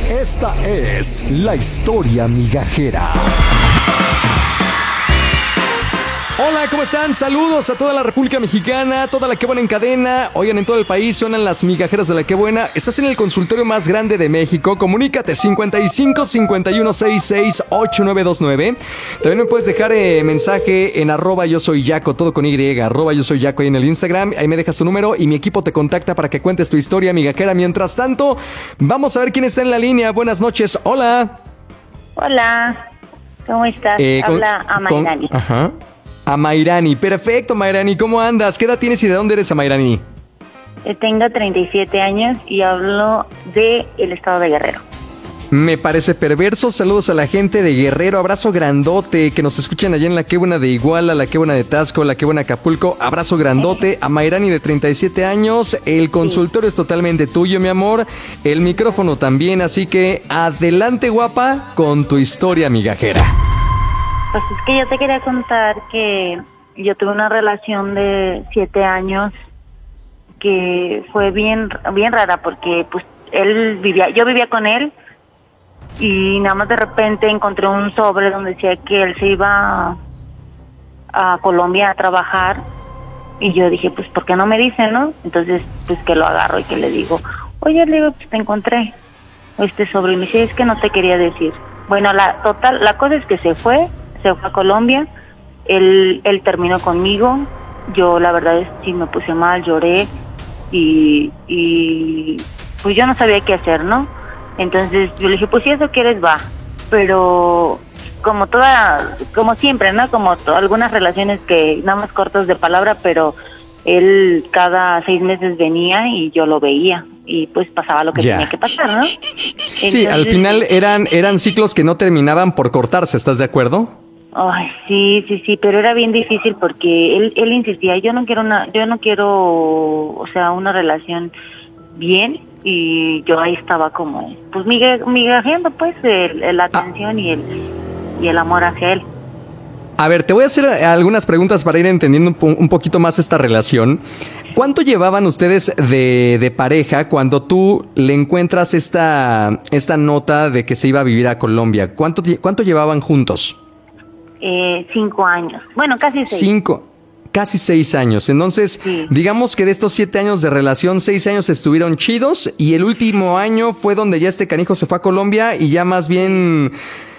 Esta es la historia migajera. Hola, ¿cómo están? Saludos a toda la República Mexicana, toda la Que Buena en cadena. Oigan, en todo el país suenan las migajeras de la Que Buena. Estás en el consultorio más grande de México. Comunícate 55 51 66 8929. También me puedes dejar mensaje en @yosoyyaco, todo con Y, @yosoyyaco ahí en el Instagram. Ahí me dejas tu número y mi equipo te contacta para que cuentes tu historia migajera. Mientras tanto, vamos a ver quién está en la línea. Buenas noches. Hola. Hola. ¿Cómo estás? Habla Amairani. Ajá. Amairani, perfecto, Amairani, ¿cómo andas? ¿Qué edad tienes y de dónde eres, Amairani? Tengo 37 años y hablo del estado de Guerrero. Me parece perverso. Saludos a la gente de Guerrero, abrazo grandote, que nos escuchan allá en la Que Buena de Iguala, la Que Buena de Taxco, la Que Buena de Acapulco, abrazo grandote. Amairani de 37 años, el consultorio es totalmente tuyo, mi amor, el micrófono también, así que adelante, guapa, con tu historia migajera. Pues es que yo te quería contar que yo tuve una relación de 7 años que fue bien rara porque pues yo vivía con él y nada más de repente encontré un sobre donde decía que él se iba a Colombia a trabajar y yo dije, pues ¿por qué no me dice, no? Entonces pues que lo agarro y que le digo, oye, le digo, pues te encontré este sobre y me dice, es que no te quería decir. Bueno, la cosa es que se fue a Colombia, él terminó conmigo, yo la verdad es que sí me puse mal, lloré y pues yo no sabía qué hacer, ¿no? Entonces yo le dije, pues si eso quieres va, pero como siempre, ¿no? Como algunas relaciones que nada más cortos de palabra, pero él cada 6 meses venía y yo lo veía y pues pasaba lo que tenía que pasar, ¿no? Entonces, sí, al final eran ciclos que no terminaban por cortarse, ¿estás de acuerdo? Ay, sí, pero era bien difícil porque él insistía, yo no quiero, o sea, una relación bien, y yo ahí estaba como, pues migajeando pues la atención y el amor hacia él. A ver, te voy a hacer algunas preguntas para ir entendiendo un poquito más esta relación. ¿Cuánto llevaban ustedes de pareja cuando tú le encuentras esta nota de que se iba a vivir a Colombia? ¿Cuánto llevaban juntos? 5 años. Bueno, casi 6. Casi 6 años. Entonces, sí. Digamos que de estos 7 años de relación, 6 años estuvieron chidos y el último año fue donde ya este canijo se fue a Colombia y ya más bien...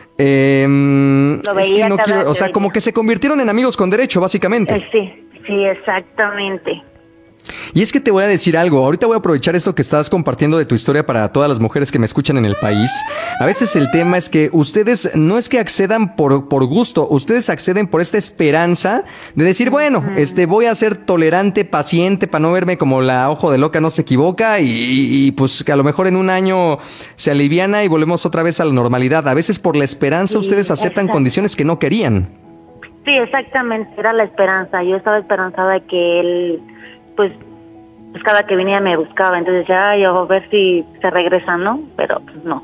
Lo veía, es que no quiero, o sea, como que se convirtieron en amigos con derecho, básicamente. Sí, exactamente. Y es que te voy a decir algo, ahorita voy a aprovechar esto que estás compartiendo de tu historia para todas las mujeres que me escuchan en el país. A veces el tema es que ustedes no es que accedan por gusto, ustedes acceden por esta esperanza de decir, bueno, voy a ser tolerante, paciente, para no verme como la ojo de loca no se equivoca y pues que a lo mejor en un año se aliviana y volvemos otra vez a la normalidad. A veces por la esperanza ustedes aceptan condiciones que no querían. Sí, exactamente, era la esperanza. Yo estaba esperanzada de que él... pues cada que venía me buscaba, entonces decía, ay, a ver si se regresa, ¿no? Pero pues no.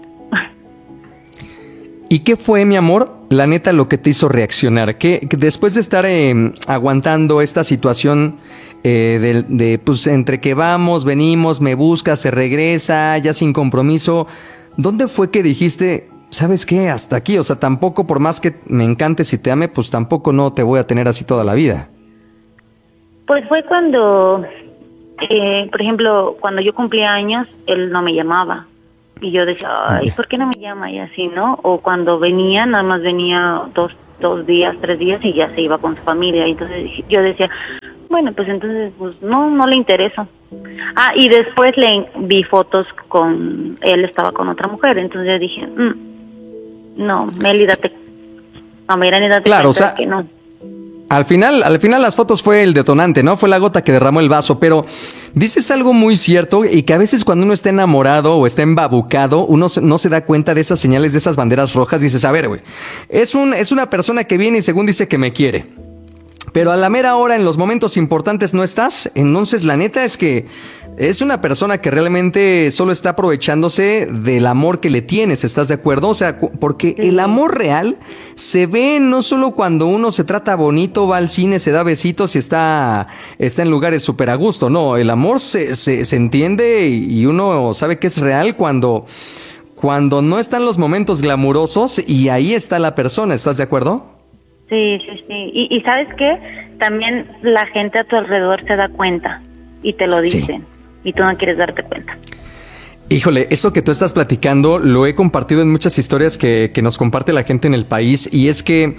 ¿Y qué fue, mi amor, la neta, lo que te hizo reaccionar? Que después de estar aguantando esta situación pues entre que vamos, venimos, me busca, se regresa, ya sin compromiso, ¿dónde fue que dijiste, sabes qué, hasta aquí? O sea, tampoco por más que me encantes y te ame, pues tampoco no te voy a tener así toda la vida. Pues fue cuando, por ejemplo, cuando yo cumplía años, él no me llamaba. Y yo decía, ay, ¿por qué no me llama? Y así, ¿no? O cuando venía, nada más venía 2 días, 3 días y ya se iba con su familia. Y entonces yo decía, bueno, pues entonces, pues no le intereso. Y después le vi fotos con, él estaba con otra mujer. Entonces yo dije, no, Meli, date claro, cuenta, o sea, que no. Al final las fotos fue el detonante, ¿no? Fue la gota que derramó el vaso, pero dices algo muy cierto y que a veces cuando uno está enamorado o está embabucado, uno no se da cuenta de esas señales, de esas banderas rojas, dices, a ver, güey, es una persona que viene y según dice que me quiere, pero a la mera hora en los momentos importantes no estás, entonces la neta es que es una persona que realmente solo está aprovechándose del amor que le tienes, ¿estás de acuerdo? O sea, porque el amor real se ve no solo cuando uno se trata bonito, va al cine, se da besitos y está en lugares súper a gusto, no, el amor se entiende y uno sabe que es real cuando cuando no están los momentos glamurosos y ahí está la persona, ¿estás de acuerdo? Sí, sí, sí. Y ¿sabes qué? También la gente a tu alrededor se da cuenta y te lo dicen, sí, y tú no quieres darte cuenta. Híjole, eso que tú estás platicando lo he compartido en muchas historias que nos comparte la gente en el país, y es que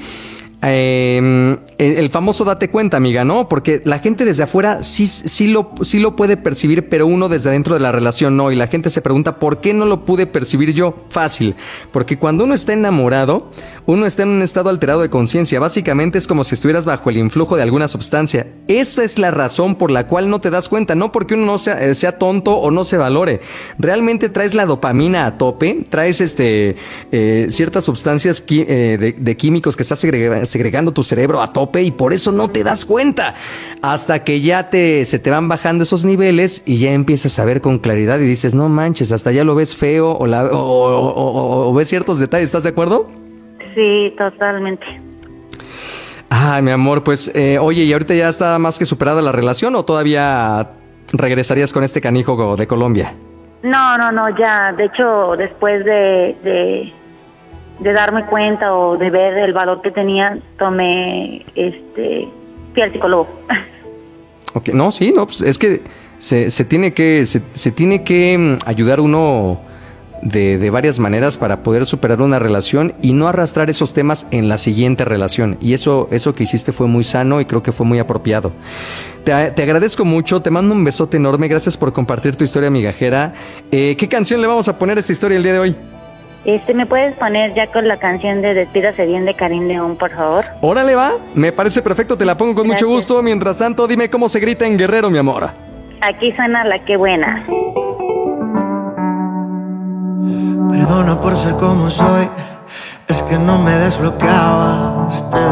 el famoso date cuenta, amiga, ¿no? Porque la gente desde afuera sí lo puede percibir, pero uno desde adentro de la relación no. Y la gente se pregunta, ¿por qué no lo pude percibir yo? Fácil. Porque cuando uno está enamorado, uno está en un estado alterado de conciencia. Básicamente es como si estuvieras bajo el influjo de alguna sustancia. Esa es la razón por la cual no te das cuenta. No porque uno no sea tonto o no se valore. Realmente traes la dopamina a tope. Traes ciertas sustancias de químicos que estás segregando tu cerebro a tope, y por eso no te das cuenta hasta que ya se te van bajando esos niveles y ya empiezas a ver con claridad y dices, no manches, hasta ya lo ves feo o ves ciertos detalles. ¿Estás de acuerdo? Sí, totalmente. Ay, mi amor, pues oye, ¿y ahorita ya está más que superada la relación o todavía regresarías con este canijo de Colombia? No, ya, de hecho, después de darme cuenta o de ver el valor que tenía, fui al psicólogo. Okay. No, sí, no, pues es que se tiene que ayudar uno de varias maneras para poder superar una relación y no arrastrar esos temas en la siguiente relación. Y eso que hiciste fue muy sano y creo que fue muy apropiado. Te agradezco mucho, te mando un besote enorme, gracias por compartir tu historia migajera. ¿Qué canción le vamos a poner a esta historia el día de hoy? ¿Me puedes poner ya con la canción de Despídase bien de Karim León, por favor? Órale, va, me parece perfecto, te la pongo con mucho gusto. Mientras tanto, dime cómo se grita en Guerrero, mi amor. Aquí suena La Qué Buena. Perdona por ser como soy, es que no me desbloqueabas. Te